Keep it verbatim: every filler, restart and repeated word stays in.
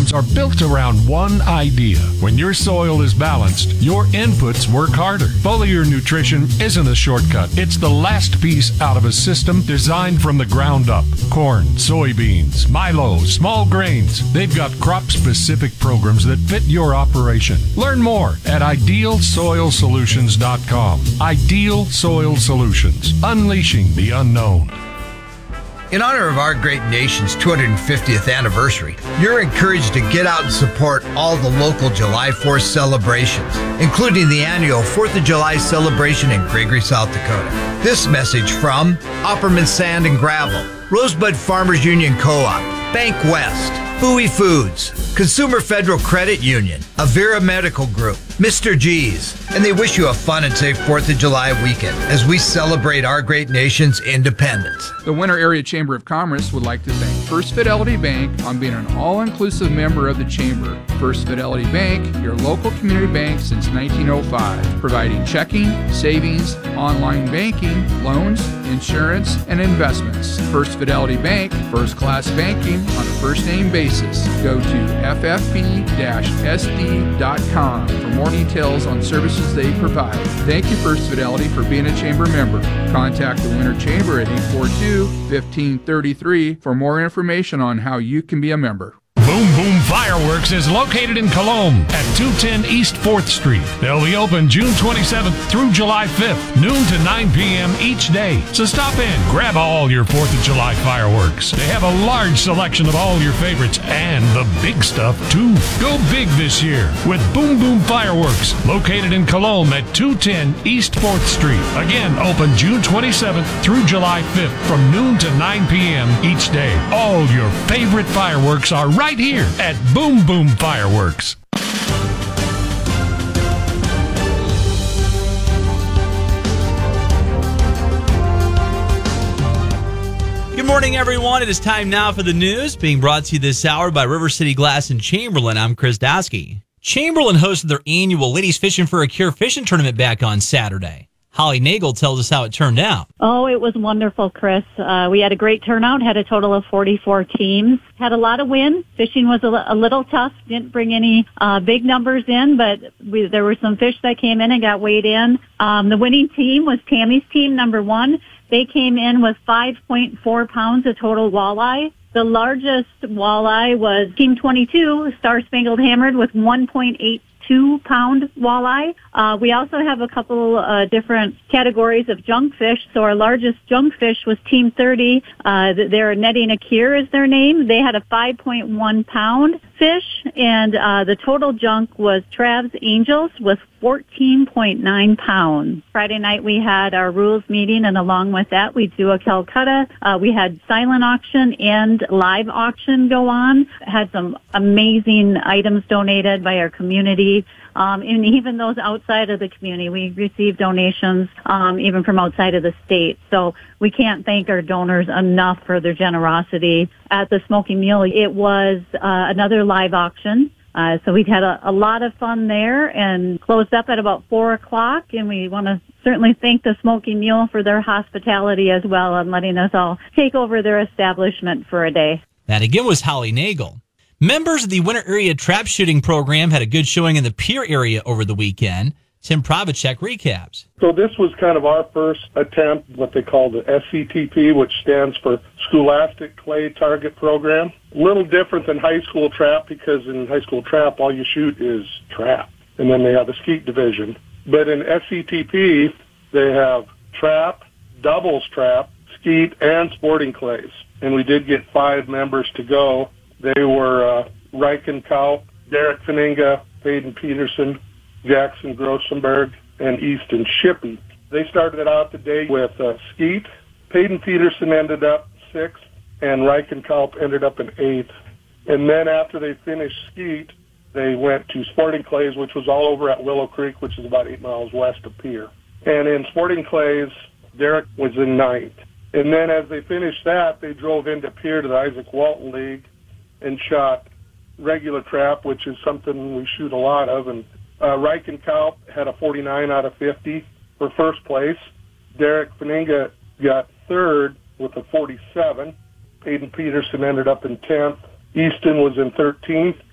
programs are built around one idea. When your soil is balanced, your inputs work harder. Foliar Nutrition isn't a shortcut. It's the last piece out of a system designed from the ground up. Corn, soybeans, milo, small grains. They've got crop-specific programs that fit your operation. Learn more at ideal soil solutions dot com. Ideal Soil Solutions, unleashing the unknown. In honor of our great nation's two hundred fiftieth anniversary, you're encouraged to get out and support all the local July fourth celebrations, including the annual fourth of July celebration in Gregory, South Dakota. This message from Opperman Sand and Gravel, Rosebud Farmers Union Co-op, Bank West, Bowie Foods, Consumer Federal Credit Union, Avera Medical Group, Mister G's, and they wish you a fun and safe fourth of July weekend as we celebrate our great nation's independence. The Winter Area Chamber of Commerce would like to thank First Fidelity Bank on being an all-inclusive member of the Chamber. First Fidelity Bank, your local community bank since nineteen oh five, providing checking, savings, online banking, loans, insurance, and investments. First Fidelity Bank, first-class banking on a first-name basis. Go to f f b dash s d dot com for more details on services they provide. Thank you, First Fidelity, for being a Chamber member. Contact the Winter Chamber at eight four two, one five three three for more information on how you can be a member. Boom Boom Fireworks is located in Cologne at two ten East fourth Street. They'll be open June twenty-seventh through July fifth, noon to nine p.m. each day. So stop in, grab all your fourth of July fireworks. They have a large selection of all your favorites and the big stuff, too. Go big this year with Boom Boom Fireworks, located in Cologne at two ten East fourth Street. Again, open June twenty-seventh through July fifth from noon to nine p.m. each day. All your favorite fireworks are right here at Boom Boom Fireworks. Good morning, everyone. It is time now for the news, being brought to you this hour by River City Glass in Chamberlain. I'm Chris Dasky. Chamberlain hosted their annual Ladies Fishing for a Cure fishing tournament back on Saturday. Holly Nagel tells us how it turned out. Oh, it was wonderful, Chris. Uh, we had a great turnout, had a total of forty-four teams, had a lot of wins. Fishing was a, a little tough, didn't bring any uh, big numbers in, but we, there were some fish that came in and got weighed in. Um, the winning team was Tammy's team, number one. They came in with five point four pounds of total walleye. The largest walleye was Team twenty-two, Star Spangled Hammered, with one point eight two pound walleye. Uh, we also have a couple uh, different categories of junk fish. So our largest junk fish was Team thirty. Uh, they're Netting a Cure is their name. They had a five point one pound fish, and uh, the total junk was Trav's Angels with fourteen point nine pounds. Friday night we had our rules meeting, and along with that we do a Calcutta. Uh, we had silent auction and live auction go on. Had some amazing items donated by our community. Um, and even those outside of the community, we received donations um, even from outside of the state. So we can't thank our donors enough for their generosity. At the Smoky Mule, it was uh, another live auction. Uh, so we had a, a lot of fun there and closed up at about four o'clock. And we want to certainly thank the Smoky Mule for their hospitality as well and letting us all take over their establishment for a day. That again was Holly Nagel. Members of the Winter Area Trap Shooting Program had a good showing in the Pierre area over the weekend. Tim Pravacek recaps. So this was kind of our first attempt, what they call the S C T P, which stands for Scholastic Clay Target Program. A little different than high school trap, because in high school trap, all you shoot is trap. And then they have a skeet division. But in S C T P, they have trap, doubles trap, skeet, and sporting clays. And we did get five members to go. They were uh, Riken Kaup, Derek Faninga, Peyton Peterson, Jackson Grossenberg, and Easton Shippey. They started out the day with uh, skeet. Peyton Peterson ended up sixth, and Riken Kaup ended up in eighth. And then after they finished skeet, they went to sporting clays, which was all over at Willow Creek, which is about eight miles west of Pierre. And in sporting clays, Derek was in ninth. And then as they finished that, they drove into Pierre to the Isaac Walton League and shot regular trap, which is something we shoot a lot of. And uh, Riken Kaup had a forty-nine out of fifty for first place. Derek Faninga got third with a forty-seven. Peyton Peterson ended up in tenth. Easton was in thirteenth.